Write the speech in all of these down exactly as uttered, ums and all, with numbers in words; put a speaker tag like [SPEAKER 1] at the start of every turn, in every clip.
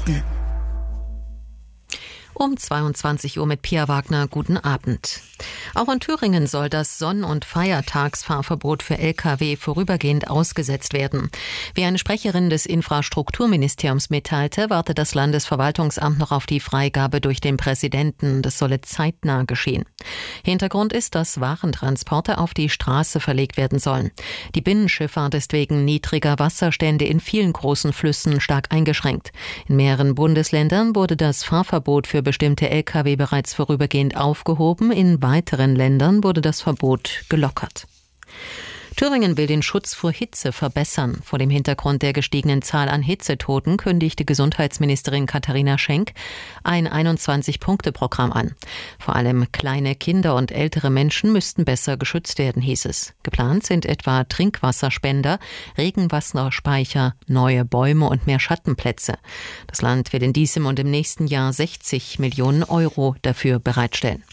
[SPEAKER 1] Nachrichten.
[SPEAKER 2] Um zweiundzwanzig Uhr mit Pia Wagner. Guten Abend. Auch in Thüringen soll das Sonn- und Feiertagsfahrverbot für L K W vorübergehend ausgesetzt werden. Wie eine Sprecherin des Infrastrukturministeriums mitteilte, wartet das Landesverwaltungsamt noch auf die Freigabe durch den Präsidenten. Das solle zeitnah geschehen. Hintergrund ist, dass Warentransporte auf die Straße verlegt werden sollen. Die Binnenschifffahrt ist wegen niedriger Wasserstände in vielen großen Flüssen stark eingeschränkt. In mehreren Bundesländern wurde das Fahrverbot für bestimmte L K W bereits vorübergehend aufgehoben. In weiteren Ländern wurde das Verbot gelockert. Thüringen will den Schutz vor Hitze verbessern. Vor dem Hintergrund der gestiegenen Zahl an Hitzetoten kündigte Gesundheitsministerin Katharina Schenk ein einundzwanzig-Punkte-Programm an. Vor allem kleine Kinder und ältere Menschen müssten besser geschützt werden, hieß es. Geplant sind etwa Trinkwasserspender, Regenwasserspeicher, neue Bäume und mehr Schattenplätze. Das Land will in diesem und im nächsten Jahr sechzig Millionen Euro dafür bereitstellen.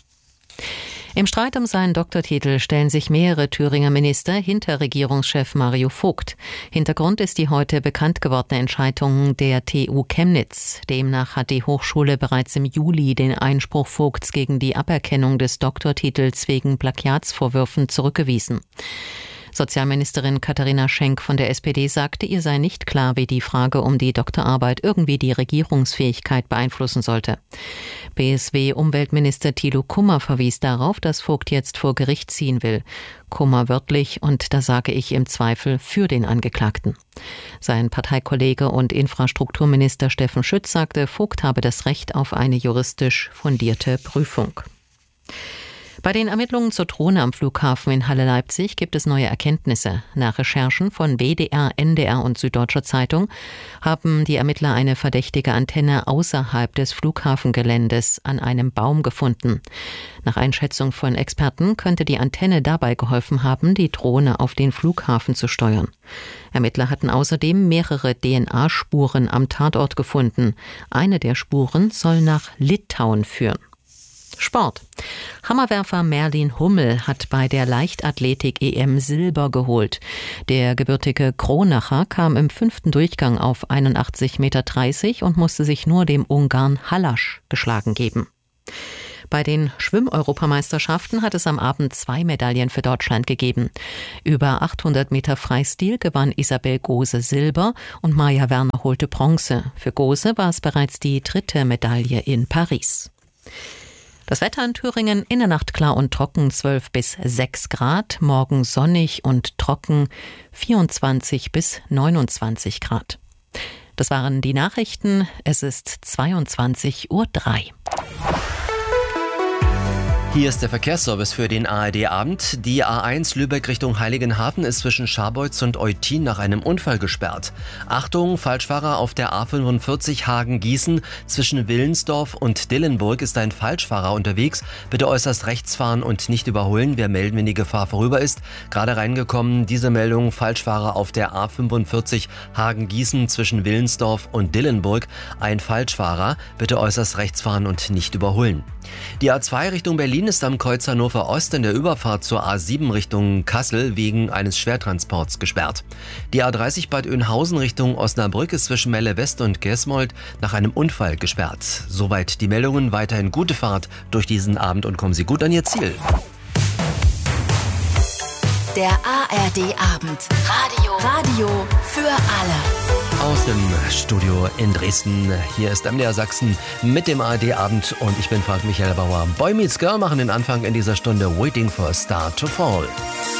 [SPEAKER 2] Im Streit um seinen Doktortitel stellen sich mehrere Thüringer Minister hinter Regierungschef Mario Vogt. Hintergrund ist die heute bekannt gewordene Entscheidung der T U Chemnitz. Demnach hat die Hochschule bereits im Juli den Einspruch Vogts gegen die Aberkennung des Doktortitels wegen Plagiatsvorwürfen zurückgewiesen. Sozialministerin Katharina Schenk von der S P D sagte, ihr sei nicht klar, wie die Frage um die Doktorarbeit irgendwie die Regierungsfähigkeit beeinflussen sollte. B S W-Umweltminister Thilo Kummer verwies darauf, dass Vogt jetzt vor Gericht ziehen will. Kummer wörtlich, und da sage ich im Zweifel für den Angeklagten. Sein Parteikollege und Infrastrukturminister Steffen Schütz sagte, Vogt habe das Recht auf eine juristisch fundierte Prüfung. Bei den Ermittlungen zur Drohne am Flughafen in Halle-Leipzig gibt es neue Erkenntnisse. Nach Recherchen von W D R, N D R und Süddeutscher Zeitung haben die Ermittler eine verdächtige Antenne außerhalb des Flughafengeländes an einem Baum gefunden. Nach Einschätzung von Experten könnte die Antenne dabei geholfen haben, die Drohne auf den Flughafen zu steuern. Ermittler hatten außerdem mehrere D N A-Spuren am Tatort gefunden. Eine der Spuren soll nach Litauen führen. Sport. Hammerwerfer Merlin Hummel hat bei der Leichtathletik-E M Silber geholt. Der gebürtige Kronacher kam im fünften Durchgang auf einundachtzig Komma dreißig Meter und musste sich nur dem Ungarn Hallasch geschlagen geben. Bei den Schwimm-Europameisterschaften hat es am Abend zwei Medaillen für Deutschland gegeben. Über achthundert Meter Freistil gewann Isabel Gose Silber und Maja Werner holte Bronze. Für Gose war es bereits die dritte Medaille in Paris. Das Wetter in Thüringen: in der Nacht klar und trocken, zwölf bis sechs Grad, morgen sonnig und trocken, vierundzwanzig bis neunundzwanzig Grad. Das waren die Nachrichten, es ist zweiundzwanzig Uhr drei.
[SPEAKER 3] Hier ist der Verkehrsservice für den A R D-Abend. Die A eins Lübeck Richtung Heiligenhafen ist zwischen Scharbeutz und Eutin nach einem Unfall gesperrt. Achtung, Falschfahrer auf der A fünfundvierzig Hagen-Gießen. Zwischen Willensdorf und Dillenburg ist ein Falschfahrer unterwegs. Bitte äußerst rechts fahren und nicht überholen. Wir melden, wenn die Gefahr vorüber ist. Gerade reingekommen, diese Meldung: Falschfahrer auf der A fünfundvierzig Hagen-Gießen zwischen Willensdorf und Dillenburg. Ein Falschfahrer. Bitte äußerst rechts fahren und nicht überholen. Die A zwei Richtung Berlin ist am Kreuz Hannover Ost in der Überfahrt zur A sieben Richtung Kassel wegen eines Schwertransports gesperrt. Die A dreißig Bad Oeynhausen Richtung Osnabrück ist zwischen Melle West und Gesmold nach einem Unfall gesperrt. Soweit die Meldungen. Weiterhin gute Fahrt durch diesen Abend und kommen Sie gut an Ihr Ziel.
[SPEAKER 1] Der A R D-Abend. Radio. Radio für alle.
[SPEAKER 3] Aus dem Studio in Dresden, hier ist M D R Sachsen mit dem A R D-Abend und ich bin Frank Michael Bauer. Boy Meets Girl machen den Anfang in dieser Stunde. Waiting for a Star to Fall.